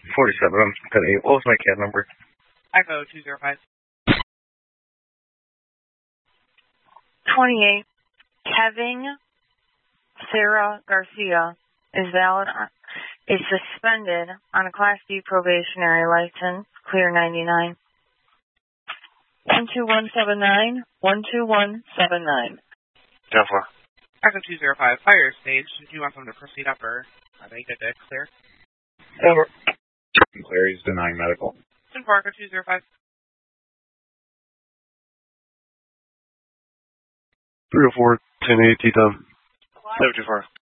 47, I'm 10-8. What was my CAD number? Echo 205. 28. Kevin Sarah Garcia is suspended on a Class D probationary license, clear 99. 12179, 12179. 10-4. Echo 205. Fire stage. Do you want them to proceed up or are they good to clear? Over. Clear, he's denying medical. 10-4, Echo 205. 304, 10-8, T-Tom. 724.